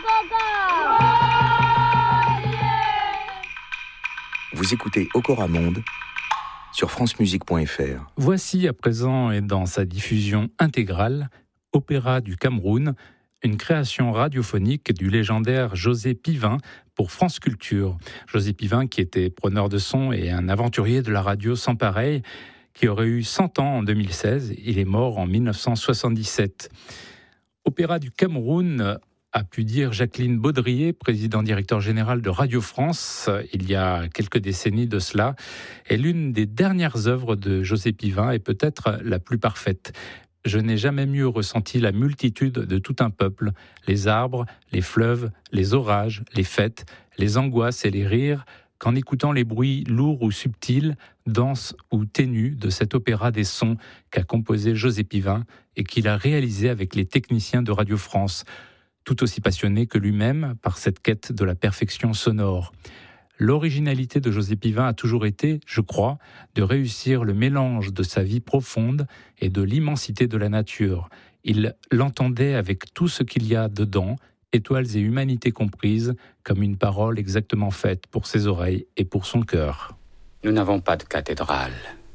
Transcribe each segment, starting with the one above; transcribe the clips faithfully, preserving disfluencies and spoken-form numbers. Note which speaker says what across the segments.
Speaker 1: Vous écoutez Okora Monde sur francemusique point f r.
Speaker 2: Voici à présent et dans sa diffusion intégrale, Opéra du Cameroun, une création radiophonique du légendaire José Pivin pour France Culture. José Pivin qui était preneur de son et un aventurier de la radio sans pareil, qui aurait eu cent ans en deux mille seize. Il est mort en dix-neuf cent soixante-dix-sept. Opéra du Cameroun, a pu dire Jacqueline Baudrier, président-directeur général de Radio France, il y a quelques décennies de cela, est l'une des dernières œuvres de José Pivin et peut-être la plus parfaite. Je n'ai jamais mieux ressenti la multitude de tout un peuple, les arbres, les fleuves, les orages, les fêtes, les angoisses et les rires, qu'en écoutant les bruits lourds ou subtils, denses ou ténus de cet opéra des sons qu'a composé José Pivin et qu'il a réalisé avec les techniciens de Radio France, tout aussi passionné que lui-même par cette quête de la perfection sonore. L'originalité de José Pivin a toujours été, je crois, de réussir le mélange de sa vie profonde et de l'immensité de la nature. Il l'entendait avec tout ce qu'il y a dedans, étoiles et humanité comprises, comme une parole exactement faite pour ses oreilles et pour son cœur.
Speaker 3: Nous n'avons pas de cathédrale.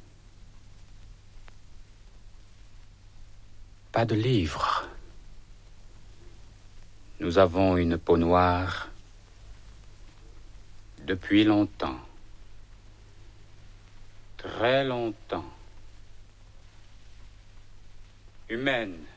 Speaker 3: Pas de livre. Nous avons une peau noire depuis longtemps, très longtemps, humaine.